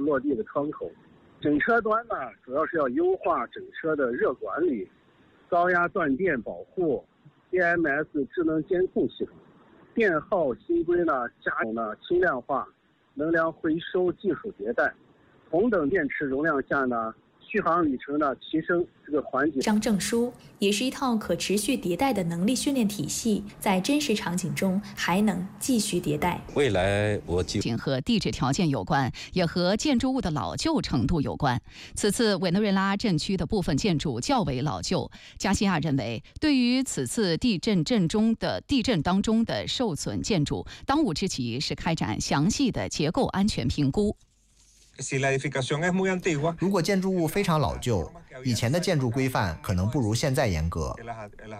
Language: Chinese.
落地的窗口。整车端呢，主要是要优化整车的热管理、高压断电保护、BMS 智能监控系统、电耗新规呢，加强轻量化、能量回收技术迭代。同等电池容量下呢，续航里程呢提升这个环节。 张证书也是一套可持续迭代的能力训练体系，在真实场景中还能继续迭代。 未来我仅和地质条件有关，也和建筑物的老旧程度有关。此次委内瑞拉震区的部分建筑较为老旧，加西亚认为，对于此次地震当中的受损建筑，当务之急是开展详细的结构安全评估。 如果建筑物非常老旧，以前的建筑规范可能不如现在严格。